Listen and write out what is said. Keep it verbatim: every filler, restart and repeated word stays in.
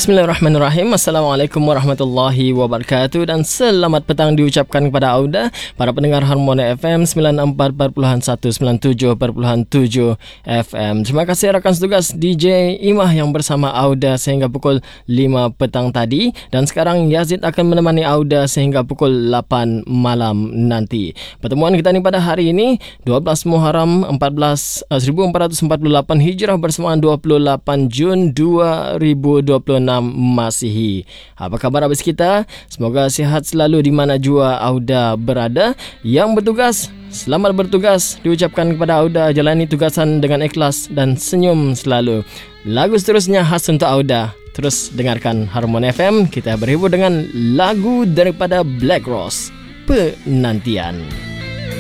Bismillahirrahmanirrahim. Assalamualaikum warahmatullahi wabarakatuh dan selamat petang diucapkan kepada Auda, para pendengar Harmoni F M sembilan empat perpuluhan satu, sembilan tujuh perpuluhan tujuh F M. Terima kasih rakan setugas D J Imah yang bersama Auda sehingga pukul lima petang tadi, dan sekarang Yazid akan menemani Auda sehingga pukul lapan malam nanti. Pertemuan kita ni pada hari ini dua belas Muharram seribu empat ratus empat puluh lapan Hijrah bersamaan dua puluh lapan Jun dua ribu dua puluh enam Masihi. Apa khabar habis kita? Semoga sihat selalu di mana jua Auda berada. Yang bertugas, selamat bertugas diucapkan kepada Auda. Jalani tugasan dengan ikhlas dan senyum selalu. Lagu seterusnya khas untuk Auda. Terus dengarkan Harmoni F M. Kita berhibur dengan lagu daripada Black Rose, Penantian.